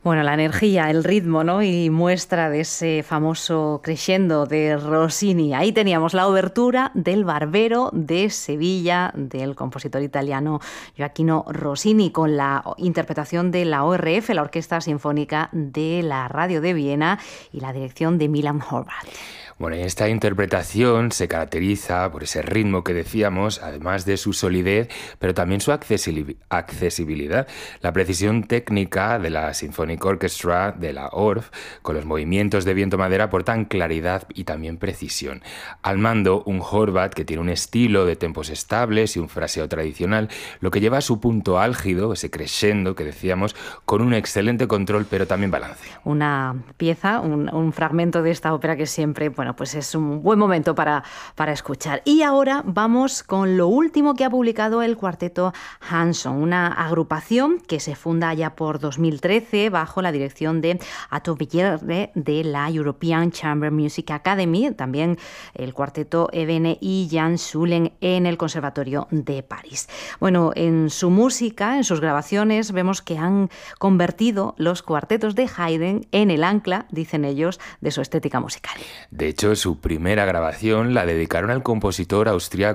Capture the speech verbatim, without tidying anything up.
Bueno, la energía, el ritmo, ¿no? Y muestra de ese famoso crescendo de Rossini. Ahí teníamos la obertura del Barbero de Sevilla, del compositor italiano Gioachino Rossini, con la interpretación de la O R F, la Orquesta Sinfónica de la Radio de Viena, y la dirección de Milan Horváth. Bueno, esta interpretación se caracteriza por ese ritmo que decíamos, además de su solidez, pero también su accesibilidad. La precisión técnica de la Symphonic Orchestra, de la O R F, con los movimientos de viento-madera aportan claridad y también precisión. Al mando, un Horváth que tiene un estilo de tempos estables y un fraseo tradicional, lo que lleva a su punto álgido, ese crescendo que decíamos, con un excelente control, pero también balance. Una pieza, un, un fragmento de esta ópera que siempre, bueno, pues es un buen momento para, para escuchar. Y ahora vamos con lo último que ha publicado el cuarteto Hanson, una agrupación que se funda ya por dos mil trece bajo la dirección de Atto Villere de la European Chamber Music Academy, también el cuarteto Ebene y Jan Schulen en el Conservatorio de París. Bueno, en su música, en sus grabaciones, vemos que han convertido los cuartetos de Haydn en el ancla, dicen ellos, de su estética musical. De hecho, su primera grabación la dedicaron al compositor austriaco